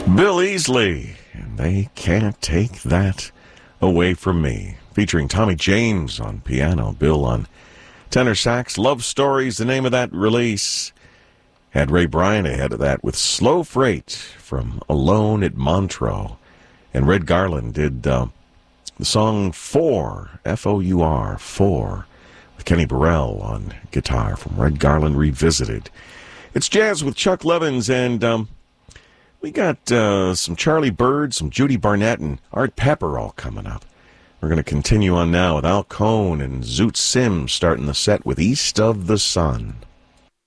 Bill Easley, and They Can't Take That Away From Me, featuring Tommy James on piano, Bill on tenor sax. Love Stories, the name of that release. Had Ray Bryant ahead of that with Slow Freight from Alone at Montreux. And Red Garland did the song Four, F-O-U-R, Four, with Kenny Burrell on guitar from Red Garland Revisited. It's Jazz with Chuck Levins, and we got some Charlie Bird, some Judy Barnett, and Art Pepper all coming up. We're going to continue on now with Al Cohn and Zoot Sims starting the set with East of the Sun.